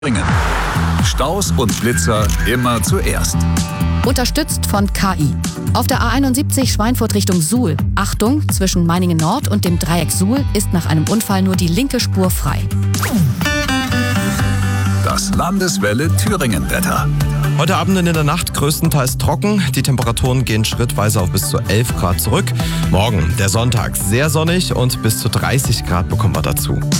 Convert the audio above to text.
Thüringen. Staus und Blitzer immer zuerst. Unterstützt von KI. Auf der A71 Schweinfurt Richtung Suhl. Achtung, zwischen Meiningen Nord und dem Dreieck Suhl ist nach einem Unfall nur die linke Spur frei. Das Landeswelle Thüringen-Wetter. Heute Abend und in der Nacht größtenteils trocken. Die Temperaturen gehen schrittweise auf bis zu 11 Grad zurück. Morgen, der Sonntag, sehr sonnig und bis zu 30 Grad bekommen wir dazu.